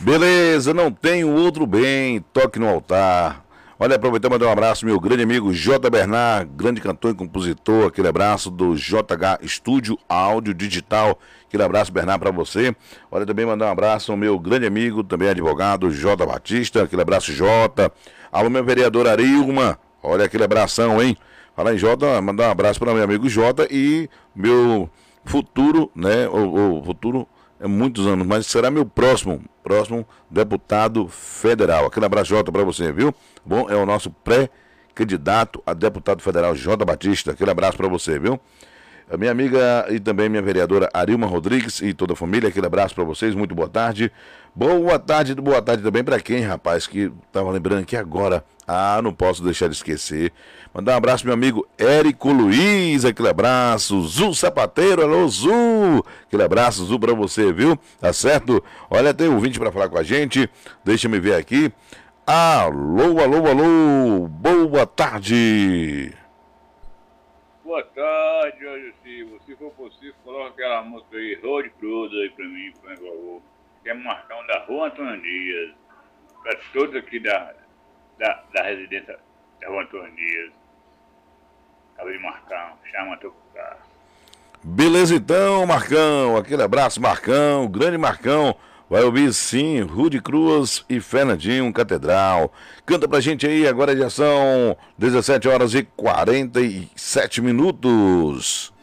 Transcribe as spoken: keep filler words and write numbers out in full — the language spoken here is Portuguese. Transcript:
Beleza, não tenho outro bem, toque no altar. Olha, aproveitar e mandar um abraço, meu grande amigo J. Bernard, grande cantor e compositor. Aquele abraço do J H Estúdio Áudio Digital. Aquele abraço, Bernard, para você. Olha, também mandar um abraço ao meu grande amigo, também advogado, J. Batista. Aquele abraço, J. Alô, meu vereador Arilma. Olha aquele abração, hein? Falar em J, mandar um abraço para meu amigo J e meu futuro, né? O, o futuro é muitos anos, mas será meu próximo, próximo deputado federal. Aquele abraço, Jota, para você, viu? Bom, é o nosso pré-candidato a deputado federal, J. Batista. Aquele abraço para você, viu? A minha amiga e também minha vereadora Arilma Rodrigues e toda a família, aquele abraço para vocês, muito boa tarde. Boa tarde, boa tarde também para quem, rapaz, que tava lembrando aqui agora. Ah, não posso deixar de esquecer. Mandar um abraço meu amigo Érico Luiz, aquele abraço. Zu Sapateiro, alô Zu. Aquele abraço, Zu, para você, viu? Tá certo? Olha, tem um ouvinte para falar com a gente. Deixa eu ver aqui. Alô, alô, alô. Boa tarde. Boa tarde, olha, se for possível, coloca aquela música aí, Road Cruz aí pra mim, por favor. Que é Marcão da Rua Antônio Dias. Pra todos aqui da, da, da residência da Rua Antônio Dias. Acabei de Marcão, chama teu carro. Beleza então, Marcão. Aquele abraço, Marcão. Grande Marcão. Vai ouvir sim, Rude Cruz e Fernandinho Catedral. Canta pra gente aí, agora já são dezessete horas e quarenta e sete minutos.